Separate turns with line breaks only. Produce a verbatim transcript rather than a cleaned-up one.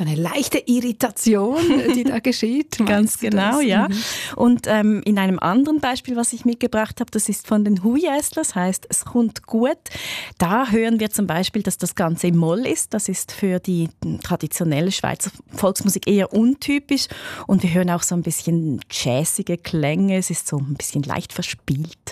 so eine leichte Irritation, die da geschieht.
Ganz genau,
das?
ja.
Mhm.
Und ähm, in einem anderen Beispiel, was ich mitgebracht habe, das ist von den Huiässlers, heißt «Es kommt gut». Da hören wir zum Beispiel, dass das Ganze im Moll ist. Das ist für die traditionelle Schweizer Volksmusik eher untypisch. Und wir hören auch so ein bisschen jazzige Klänge. Es ist so ein bisschen leicht verspielt.